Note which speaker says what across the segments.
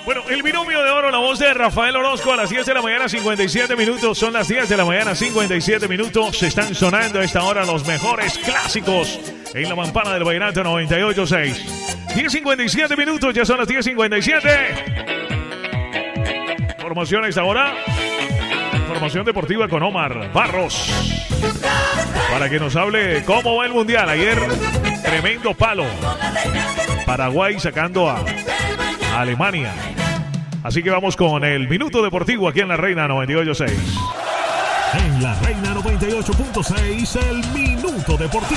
Speaker 1: Bueno, el binomio de oro, la voz de Rafael Orozco a las 10 de la mañana, 57 minutos. Son las 10 de la mañana, 57 minutos. Se están sonando a esta hora los mejores clásicos en la mampana del Vallenato 98.6. 10:57 minutos, ya son las 10:57. Formación a esta hora. Información deportiva con Omar Barros. Para que nos hable cómo va el Mundial. Ayer, tremendo palo. Paraguay sacando a Alemania. Así que vamos con el Minuto Deportivo aquí en La Reina 98.6. En La Reina 98.6, el Minuto Deportivo.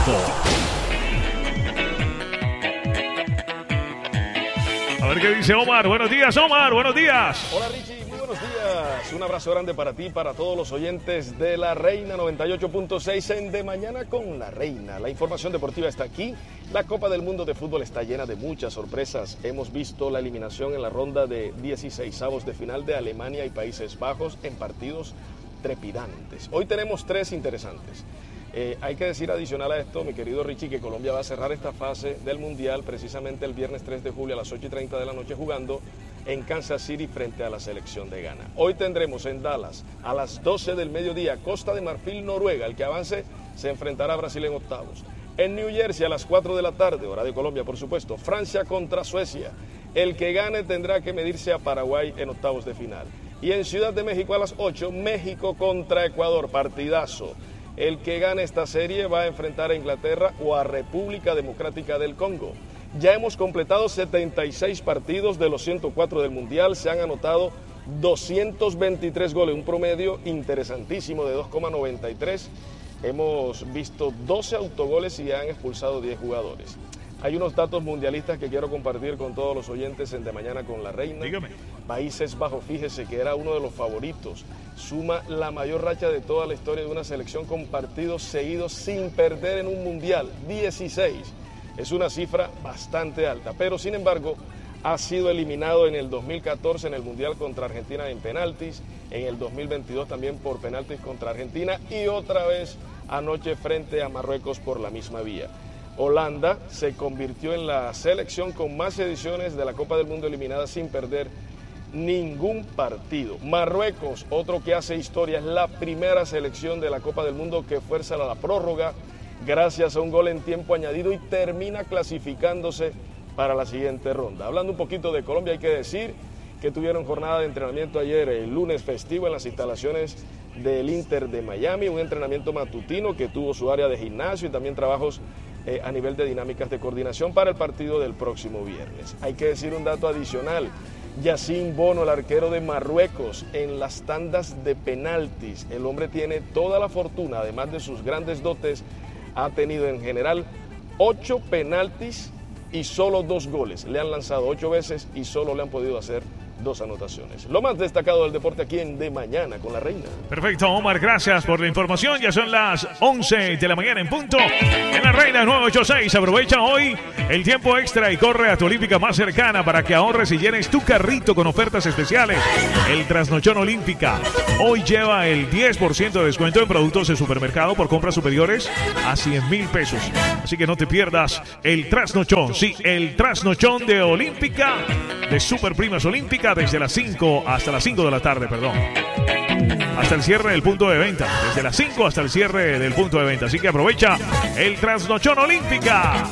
Speaker 1: A ver qué dice Omar. Buenos días, Omar. Buenos días.
Speaker 2: Hola, Richie. Muy buenos días. Un abrazo grande para ti y para todos los oyentes de La Reina 98.6 en De Mañana con La Reina. La información deportiva está aquí. La Copa del Mundo de Fútbol está llena de muchas sorpresas. Hemos visto la eliminación en la ronda de 16avos de final de Alemania y Países Bajos en partidos trepidantes. Hoy tenemos tres interesantes. Hay que decir adicional a esto, mi querido Richie, que Colombia va a cerrar esta fase del Mundial precisamente el viernes 3 de julio a las 8:30 de la noche jugando en Kansas City frente a la selección de Ghana. Hoy tendremos en Dallas a las 12 del mediodía Costa de Marfil, Noruega. El que avance se enfrentará a Brasil en octavos. En New Jersey a las 4 de la tarde, hora de Colombia por supuesto, Francia contra Suecia. El que gane tendrá que medirse a Paraguay en octavos de final. Y en Ciudad de México a las 8, México contra Ecuador, partidazo. El que gane esta serie va a enfrentar a Inglaterra o a República Democrática del Congo. Ya hemos completado 76 partidos de los 104 del Mundial, se han anotado 223 goles, un promedio interesantísimo de 2,93. Hemos visto 12 autogoles y han expulsado 10 jugadores. Hay unos datos mundialistas que quiero compartir con todos los oyentes en De Mañana con La Reina.
Speaker 1: Dígame.
Speaker 2: Países Bajos, fíjese que era uno de los favoritos. Suma la mayor racha de toda la historia de una selección con partidos seguidos sin perder en un mundial, 16. Es una cifra bastante alta, pero sin embargo ha sido eliminado en el 2014 en el Mundial contra Argentina en penaltis, en el 2022 también por penaltis contra Argentina y otra vez anoche frente a Marruecos por la misma vía. Holanda se convirtió en la selección con más ediciones de la Copa del Mundo eliminada sin perder ningún partido. Marruecos, otro que hace historia, es la primera selección de la Copa del Mundo que fuerza la prórroga gracias a un gol en tiempo añadido y termina clasificándose para la siguiente ronda. Hablando un poquito de Colombia, hay que decir que tuvieron jornada de entrenamiento ayer, el lunes festivo, en las instalaciones del Inter de Miami, un entrenamiento matutino que tuvo su área de gimnasio y también trabajos a nivel de dinámicas de coordinación para el partido del próximo viernes. Hay que decir un dato adicional. Yacine Bono, el arquero de Marruecos, en las tandas de penaltis. El hombre tiene toda la fortuna, además de sus grandes dotes, ha tenido en general 8 penaltis y solo 2 goles. Le han lanzado 8 veces y solo le han podido hacer 2 anotaciones. Lo más destacado del deporte aquí en De Mañana con La Reina.
Speaker 1: Perfecto, Omar, gracias por la información. Ya son las 11 de la mañana en punto. En La Reina 986, aprovecha hoy el tiempo extra y corre a tu Olímpica más cercana para que ahorres y llenes tu carrito con ofertas especiales. El Trasnochón Olímpica hoy lleva el 10% de descuento en productos de supermercado por compras superiores a 100,000 pesos. Así que no te pierdas el Trasnochón. Sí, el Trasnochón de Olímpica, de Super Primas Olímpica, desde las 5 hasta las 5 de la tarde, perdón. Hasta el cierre del punto de venta. Desde las 5 hasta el cierre del punto de venta. Así que aprovecha el Trasnochón Olímpica.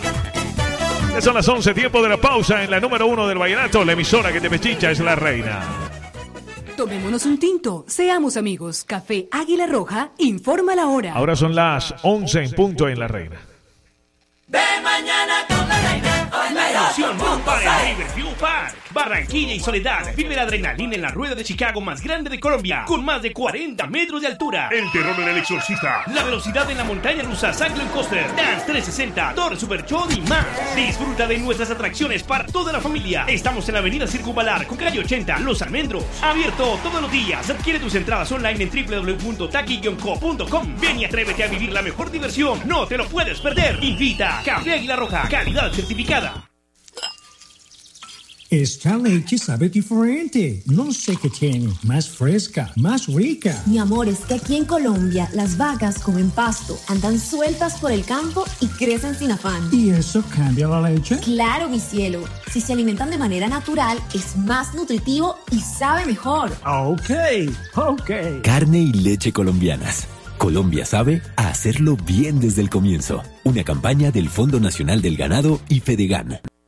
Speaker 1: Ya son las 11, tiempo de la pausa en la número 1 del vallenato. La emisora que te pechicha es La Reina.
Speaker 3: Tomémonos un tinto, seamos amigos. Café Águila Roja informa la hora.
Speaker 1: Ahora son las 11 en punto en La Reina.
Speaker 4: De Mañana con La Reina.
Speaker 5: La emoción de un par en Riverview Park, Barranquilla y Soledad. Vive la adrenalina en la rueda de Chicago más grande de Colombia, con más de 40 metros de altura.
Speaker 1: El terror en El Exorcista.
Speaker 5: La velocidad en la montaña rusa Cyclone Coaster, Dance 360, Torre Super Show y más. Disfruta de nuestras atracciones para toda la familia. Estamos en la avenida Circunvalar, con calle 80, Los Almendros. Abierto todos los días. Adquiere tus entradas online en www.taki-co.com. Ven y atrévete a vivir la mejor diversión. No te lo puedes perder. Invita Café Águila Roja, calidad certificada.
Speaker 6: Esta leche sabe diferente. No sé qué tiene. Más fresca, más rica.
Speaker 7: Mi amor, es que aquí en Colombia las vacas comen pasto, andan sueltas por el campo y crecen sin afán.
Speaker 6: ¿Y eso cambia la leche?
Speaker 7: Claro, mi cielo. Si se alimentan de manera natural, es más nutritivo y sabe mejor.
Speaker 6: Ok.
Speaker 8: Carne y leche colombianas. Colombia sabe a hacerlo bien desde el comienzo. Una campaña del Fondo Nacional del Ganado y Fedegan.